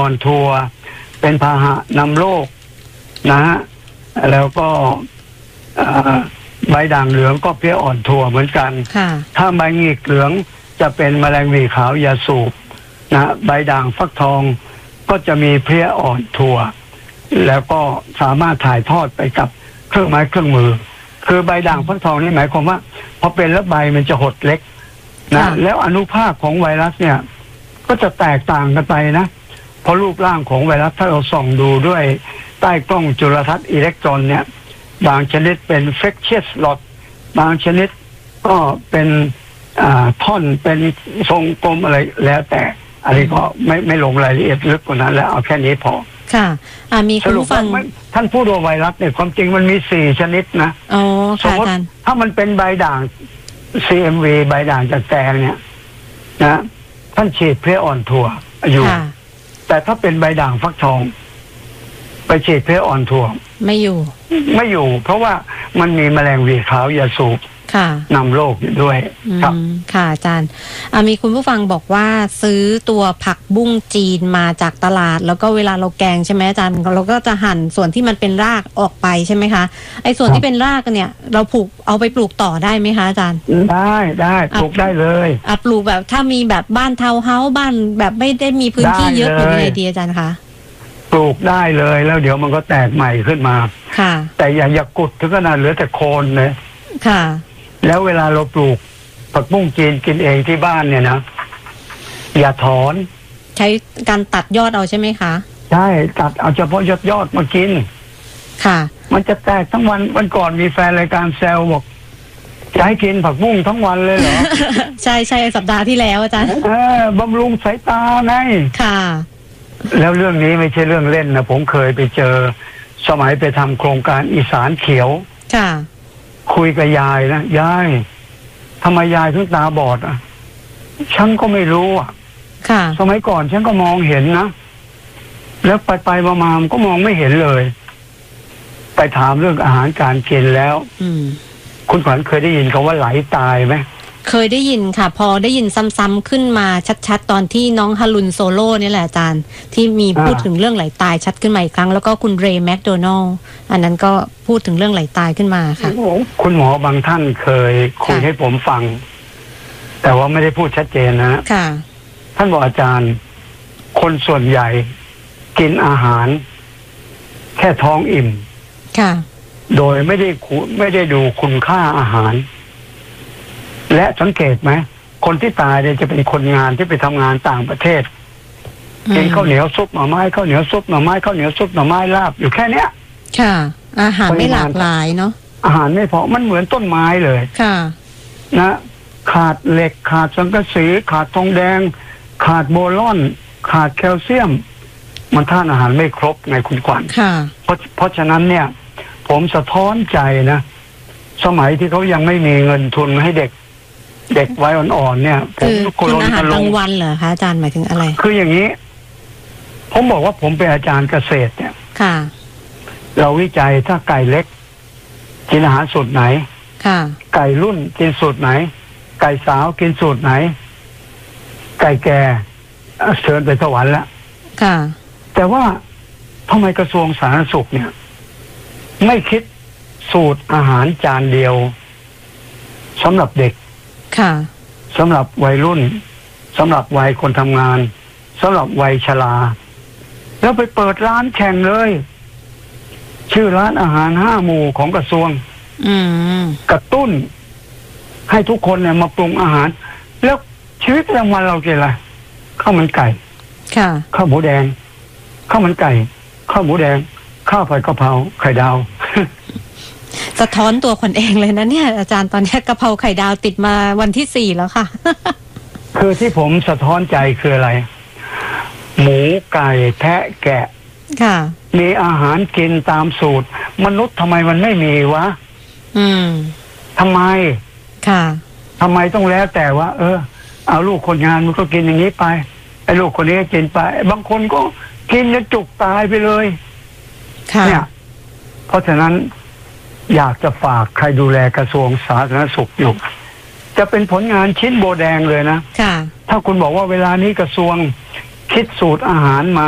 อนทัวร์เป็นพาหะนำโรคนะฮะแล้วก็ใบด่างเหลืองก็เพลี้ยอ่อนทัวร์เหมือนกันถ้าใบหงิกเหลืองจะเป็นแมลงหวีขาวยาสูบนะใบด่างฟักทองก็จะมีเพลี้ยอ่อนทัวร์แล้วก็สามารถถ่ายทอดไปกับเครื่องไม้เครื่องมือคือใบด่างฟักทองนี่หมายความว่าพอเป็นแล้วใบมันจะหดเล็กนะแล้วอนุภาคของไวรัสเนี่ยก็จะแตกต่างกันไปนะเพราะรูปร่างของไวรัสถ้าเราส่องดูด้วยใต้กล้องจุลทรรศน์อิเล็กตรอนเนี่ยบางชนิดเป็นเฟกเชียสลอตบางชนิดก็เป็นท่อนเป็นทรงกลมอะไรแล้วแต่อะไรก็ไม่ลงรายละเอียดลึกกว่านั้นแล้วเอาแค่นี้พอค่ะมีคุณผู้ฟังท่านพูดว่าไวรัสเนี่ยความจริงมันมี4 ชนิดนะสมมติถ้ามันเป็นใบด่าง CMV ใบด่างจากแตงเนี่ยนะท่านฉีดเพลี้ยอ่อนถั่วอยู่แต่ถ้าเป็นใบด่างฟักทองไปฉีดเพลี้ยอ่อนถั่วไม่อยู่เพราะว่ามันมีแมลงหวีขาวยาสูบนำโรคอยู่ด้วยครับค่ะอาจารย์มีคุณผู้ฟังบอกว่าซื้อตัวผักบุ้งจีนมาจากตลาดแล้วก็เวลาเราแกงใช่ไหมอาจารย์เราก็จะหั่นส่วนที่มันเป็นรากออกไปใช่ไหมคะไอ้ส่วนที่เป็นรากเนี่ยเราเอาไปปลูกต่อได้ไหมคะอาจารย์ได้ปลูกได้เลยปลูกแบบถ้ามีแบบบ้านทาวน์เฮาส์บ้านแบบไม่ได้มีพื้นที่เยอะหรือไงดีอาจารย์คะปลูกได้เลยแล้วเดี๋ยวมันก็แตกใหม่ขึ้นมาค่ะแต่อย่ากุดถึงขนาดเหลือแต่โคนเลยค่ะแล้วเวลาเราปลูกผักบุ้งจีนกินเองที่บ้านเนี่ยนะอย่าถอนใช้การตัดยอดเอาใช่ไหมคะใช่ตัดเอาเฉพาะยอดมากินค่ะมันจะแตกทั้งวันก่อนมีแฟนรายการแซวบอกจะให้กินผักบุ้งทั้งวันเลยเหรอใช่สัปดาห์ที่แล้วอาจารย์บำรุงสายตาไงค่ะแล้วเรื่องนี้ไม่ใช่เรื่องเล่นนะผมเคยไปเจอสมัยไปทำโครงการอีสานเขียวค่ะคุยกับยายนะยายทำไมยายถึงตาบอดอ่ะฉันก็ไม่รู้อ่ะค่ะสมัยก่อนฉันก็มองเห็นนะแล้วไปมาก็มองไม่เห็นเลยไปถามเรื่องอาหารการกินแล้วคุณขวัญเคยได้ยินคำว่าไหลตายไหมเคยได้ยินค่ะพอได้ยินซ้ำๆขึ้นมาชัดๆตอนที่น้องฮารุนโซโล่นี่แหละอาจารย์ที่มีพูดถึงเรื่องไหลตายชัดขึ้นมาอีกครั้งแล้วก็คุณเรย์แมคโดนัลล์อันนั้นก็พูดถึงเรื่องไหลตายขึ้นมาค่ะคุณหมอบางท่านเคยคุยให้ผมฟังแต่ว่าไม่ได้พูดชัดเจนนะค่ะท่านบอกอาจารย์คนส่วนใหญ่กินอาหารแค่ท้องอิ่มค่ะโดยไม่ได้ดูคุณค่าอาหารและสังเกตไหมคนที่ตายเนี่ยจะเป็นคนงานที่ไปทำงานต่างประเทศกินข้าวเหนียวซุปหน่อไม้ข้าวเหนียวซุปหน่อไม้ข้าวเหนียวซุปหน่อไม้ลาบอยู่แค่เนี้ยค่ะอาหารไม่หลากหลายเนาะอาหารไม่พอมันเหมือนต้นไม้เลยค่ะนะขาดเหล็กขาดสังกะสีขาดทองแดงขาดโบรอนขาดแคลเซียมมันธาตุอาหารไม่ครบไงคุณขวัญเพราะฉะนั้นเนี่ยผมสะท้อนใจนะสมัยที่เขายังไม่มีเงินทุนให้เด็กวัยอ่อนๆเนี่ยผมกินอาหารกลางวันเหรอคะอาจารย์หมายถึงอะไรคืออย่างนี้ผมบอกว่าผมเป็นอาจารย์เกษตรเนี่ยค่ะเราวิจัยถ้าไก่เล็กกินอาหารสูตรไหนค่ะไก่รุ่นกินสูตรไหนไก่สาวกินสูตรไหนไก่แก่เชิญไปสวรรค์แล้วค่ะแต่ว่าทำไมกระทรวงสาธารณสุขเนี่ยไม่คิดสูตรอาหารจานเดียวสำหรับเด็กค่ะสำหรับวัยรุ่นสำหรับวัยคนทำงานสำหรับวัยชราแล้วไปเปิดร้านแข่งเลยชื่อร้านอาหาร5 หมู่ของกระทรวงกระตุ้นให้ทุกคนเนี่ยมาปรุงอาหารแล้วชีวิตประจำวันเรากินอะไรข้าวมันไก่ค่ะข้าวหมูแดงข้าวมันไก่ข้าวหมูแดงข้าวผัดกะเพราไข่ดาวสะท้อนตัวคนเองเลยนะเนี่ยอาจารย์ตอนนี้กะเพราไข่ดาวติดมาวันที่4แล้วค่ะคือที่ผมสะท้อนใจคืออะไรหมูไก่แพะแกะค่ะมีอาหารกินตามสูตรมนุษย์ทำไมมันไม่มีวะทำไมค่ะทำไมต้องแล้วแต่ว่าเอาลูกคนงานมันก็กินอย่างนี้ไปไอ้ลูกคนนี้กินไปบางคนก็กินจนจุกตายไปเลยเนี่ยเพราะฉะนั้นอยากจะฝากใครดูแลกระทรวงสาธารณสุขอยู่จะเป็นผลงานชิ้นโบแดงเลยนะถ้าคุณบอกว่าเวลานี้กระทรวงคิดสูตรอาหารมา